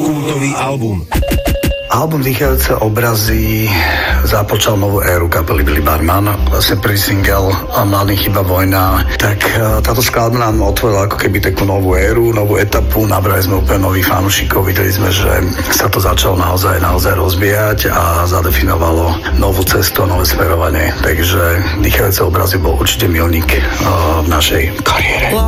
kultový album. Album Dýchajúce obrazy započal novú éru kapely Billy Barman. Vlastne prvý single Mladým chýba vojna. Tak táto skladba nám otvorila ako keby takú novú éru, novú etapu. Nabrali sme úplne nových fanúšikov. Videli sme, že sa to začalo naozaj rozbiehať a zadefinovalo novú cestu a nové smerovanie. Takže Dýchajúce obrazy bol určite milník v našej kariére.